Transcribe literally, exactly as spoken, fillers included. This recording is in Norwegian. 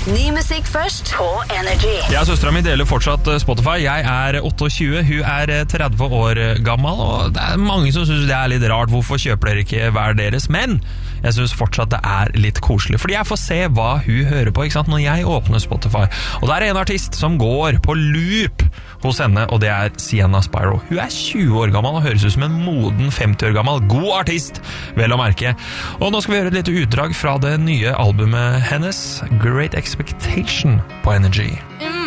Ny musikk først på Energy. Jeg og søstera mi deler fortsatt Spotify. Jeg er tjueåtte, hun er tretti år gammel, og det er mange som synes det er litt rart. Hvorfor kjøper dere ikke hver deres? Men jeg synes fortsatt det er litt koselig, fordi jeg får se hva hun hører på, ikke sant, når jeg åpner Spotify. Og det er en artist som går på loop hos henne, og det er Sienna Spyro. Hun er tjue år gammel og høres ut som en moden femti år gammel god artist, vel å merke. Og nå skal vi gjøre et lite utdrag fra det nye albumet hennes, Great Expectation, på Energy.